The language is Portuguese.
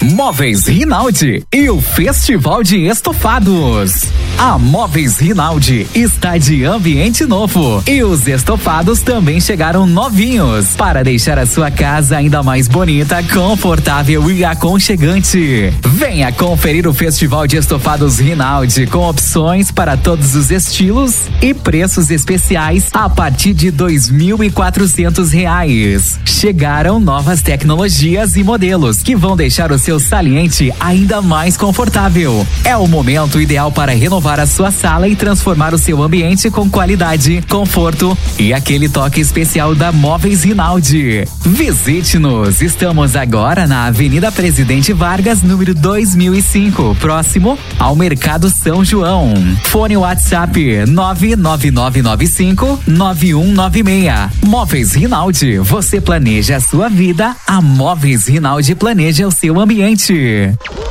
Móveis Rinaldi e o Festival de Estofados. A Móveis Rinaldi está de ambiente novo e os estofados também chegaram novinhos para deixar a sua casa ainda mais bonita, confortável e aconchegante. Venha conferir o Festival de Estofados Rinaldi com opções para todos os estilos e preços especiais a partir de R$2.400. Chegaram novas tecnologias e modelos que vão deixar o seu saliente ainda mais confortável. É o momento ideal para renovar a sua sala e transformar o seu ambiente com qualidade, conforto e aquele toque especial da Móveis Rinaldi. Visite-nos. Estamos agora na Avenida Presidente Vargas, número 2005, próximo ao Mercado São João. Fone WhatsApp 99995-9196. Móveis Rinaldi. Você planeja a sua vida, a Móveis Rinaldi planeja o seu ambiente.